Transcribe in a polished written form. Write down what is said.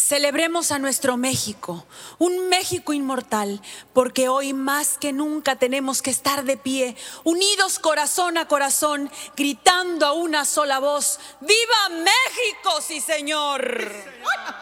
Celebremos a nuestro México, un México inmortal, porque hoy más que nunca tenemos que estar de pie, unidos corazón a corazón, gritando a una sola voz: ¡Viva México, sí señor!